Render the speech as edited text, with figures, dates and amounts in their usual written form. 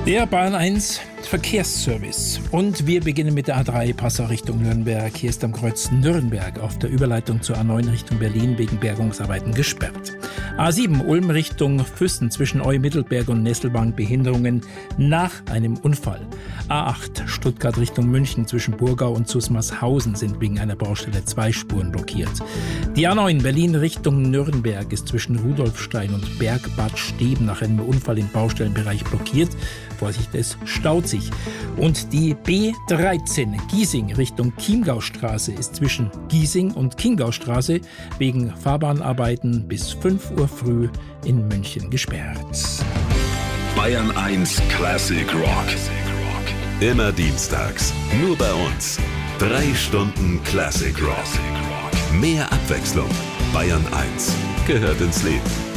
Der Bahn 1 Verkehrsservice. Und wir beginnen mit der A3 Passau Richtung Nürnberg. Hier ist am Kreuz Nürnberg auf der Überleitung zur A9 Richtung Berlin wegen Bergungsarbeiten gesperrt. A7 Ulm Richtung Füssen zwischen Eu-Mittelberg und Nesselbank Behinderungen nach einem Unfall. A8 Stuttgart Richtung München zwischen Burgau und Zusmarshausen sind wegen einer Baustelle 2 Spuren blockiert. Die A9 Berlin Richtung Nürnberg ist zwischen Rudolfstein und Bergbad Steben nach einem Unfall im Baustellenbereich blockiert. Vorsicht, es staut sich. Und die B13 Giesing Richtung Chiemgaustraße ist zwischen Giesing und Chiemgaustraße wegen Fahrbahnarbeiten bis 5 Uhr früh in München gesperrt. Bayern 1 Classic Rock. Immer dienstags. Nur bei uns. 3 Stunden Classic Rock. Mehr Abwechslung. Bayern 1 gehört ins Leben.